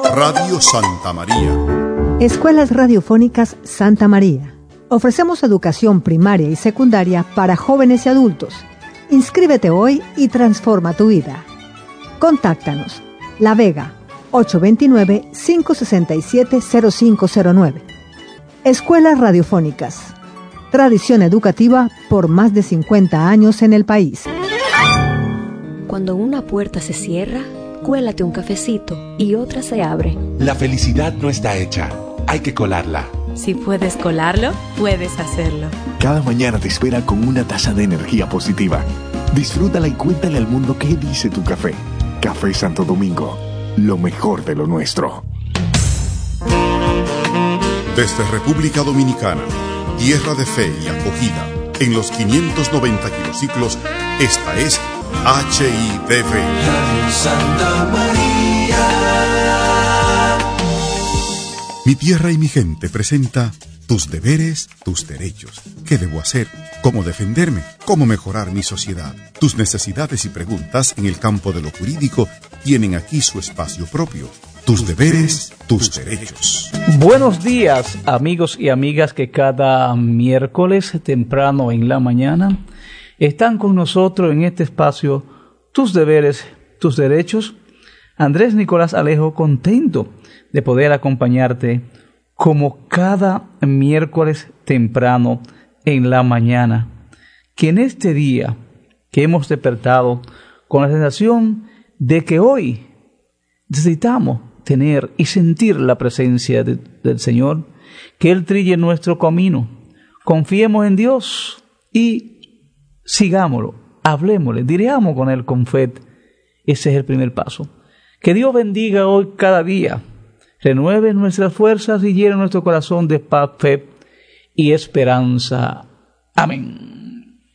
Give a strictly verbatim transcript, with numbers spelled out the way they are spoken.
Radio Santa María. Escuelas Radiofónicas Santa María. Ofrecemos educación primaria y secundaria para jóvenes y adultos. Inscríbete hoy y transforma tu vida. Contáctanos. La Vega, ocho dos nueve, cinco seis siete, cero cinco cero nueve. Escuelas Radiofónicas. Tradición educativa por más de cincuenta años en el país. Cuando una puerta se cierra, cuélate un cafecito y otra se abre. La felicidad no está hecha, hay que colarla. Si puedes colarlo, puedes hacerlo. Cada mañana te espera con una taza de energía positiva. Disfrútala y cuéntale al mundo qué dice tu café. Café Santo Domingo, lo mejor de lo nuestro. Desde República Dominicana, tierra de fe y acogida, en los quinientos noventa kilociclos, esta es H I D V. Radio Santa María. Mi tierra y mi gente presenta tus deberes, tus derechos. ¿Qué debo hacer? ¿Cómo defenderme? ¿Cómo mejorar mi sociedad? Tus necesidades y preguntas en el campo de lo jurídico tienen aquí su espacio propio. Tus deberes, tus derechos. Buenos días, amigos y amigas que cada miércoles temprano en la mañana están con nosotros en este espacio Tus deberes, tus derechos. Andrés Nicolás Alejo, contento de poder acompañarte como cada miércoles temprano en la mañana. Que en este día que hemos despertado con la sensación de que hoy necesitamos tener y sentir la presencia de, del Señor, que Él trille nuestro camino. Confiemos en Dios y sigámoslo, hablemosle, diríamos con Él con fe. Ese es el primer paso. Que Dios bendiga hoy cada día, renueve nuestras fuerzas y llene nuestro corazón de paz, fe y esperanza. Amén.